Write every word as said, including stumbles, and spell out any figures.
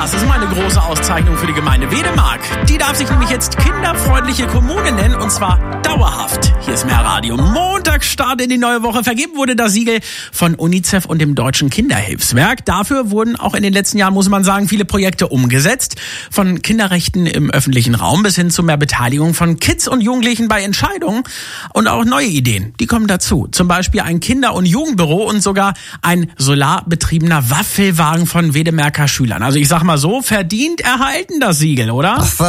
Das ist mal eine große Auszeichnung für die Gemeinde Wedemark. Die darf sich nämlich jetzt kinderfreundliche Kommune nennen, und zwar dauerhaft. Hier ist mehr Radio. Montagsstart in die neue Woche. Vergeben wurde das Siegel von UNICEF und dem Deutschen Kinderhilfswerk. Dafür wurden auch in den letzten Jahren, muss man sagen, viele Projekte umgesetzt. Von Kinderrechten im öffentlichen Raum bis hin zu mehr Beteiligung von Kids und Jugendlichen bei Entscheidungen. Und auch neue Ideen, die kommen dazu. Zum Beispiel ein Kinder- und Jugendbüro und sogar ein solarbetriebener Waffelwagen von Wedemarker Schülern. Also ich sag mal so, verdient erhalten das Siegel, oder? Ach,